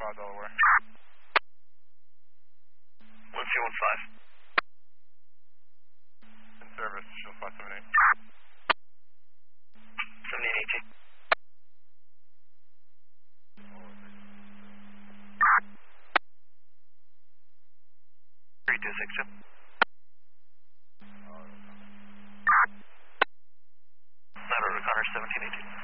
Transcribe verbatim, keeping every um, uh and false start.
five Delaware. one two one five. In service, Shield five seven eight. seventeen eighteen. three two six two. Ladder to Connor seventeen eighteen.